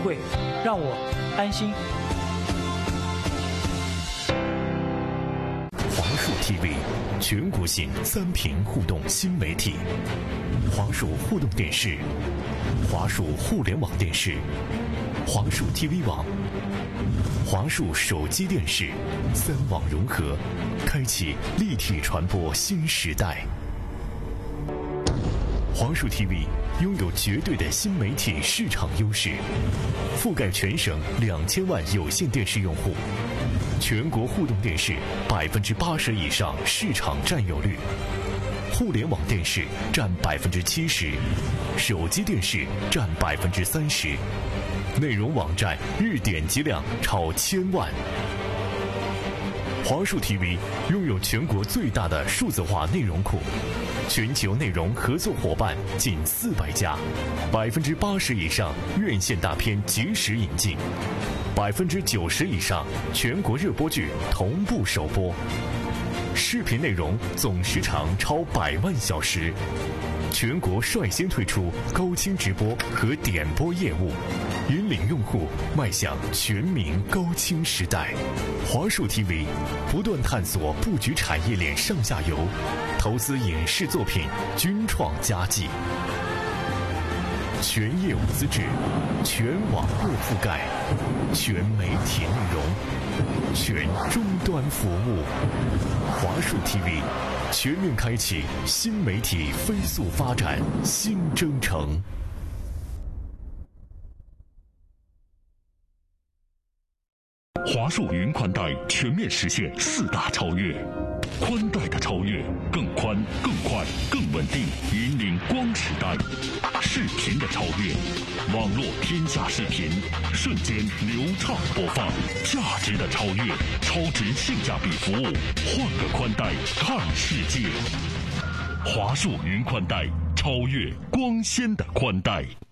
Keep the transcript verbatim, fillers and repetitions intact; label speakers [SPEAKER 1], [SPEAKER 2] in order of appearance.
[SPEAKER 1] 贵，让我安心。
[SPEAKER 2] 华数 T V 全国性三屏互动新媒体，华数互动电视、华数互联网电视、华数 T V 网、华数手机电视，三网融合，开启立体传播新时代。华数 T V 拥有绝对的新媒体市场优势，覆盖全省两千万有线电视用户，全国互动电视百分之八十以上市场占有率，互联网电视占百分之七十，手机电视占百分之三十，内容网站日点击量超千万。华数 T V 拥有全国最大的数字化内容库，全球内容合作伙伴近四百家，百分之八十以上院线大片及时引进，百分之九十以上全国热播剧同步首播，视频内容总时长超百万小时，全国率先推出高清直播和点播业务，引领用户迈向全民高清时代。华数 T V 不断探索布局产业链上下游，投资影视作品均创佳绩，全业务资质，全网络覆盖，全媒体内容，全终端服务。华数 T V 全面开启新媒体飞速发展新征程。
[SPEAKER 3] 华数云宽带全面实现四大超越，宽带的超越，更宽、更快、更稳定，引领光时代；视频的超越，网络天下视频，瞬间流畅播放；价值的超越，超值性价比服务，换个宽带看世界。华数云宽带，超越光纤的宽带。